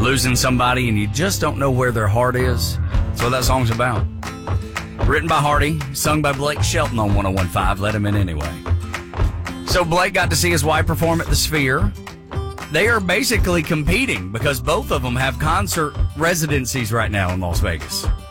Losing somebody and you just don't know where their heart is. That's what that song's about. Written by Hardy, sung by Blake Shelton on 101.5. Let him in anyway. So Blake got to see his wife perform at the Sphere. They are basically competing because both of them have concert residencies right now in Las Vegas.